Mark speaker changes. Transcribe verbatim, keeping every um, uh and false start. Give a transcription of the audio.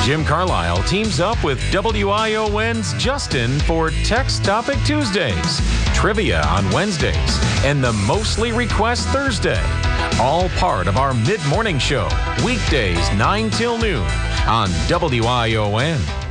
Speaker 1: Jim Carlisle teams up with W I O N's Justin for Text Topic Tuesdays, Trivia on Wednesdays, and the Mostly Request Thursday. All part of our mid-morning show, weekdays nine till noon on W I O N.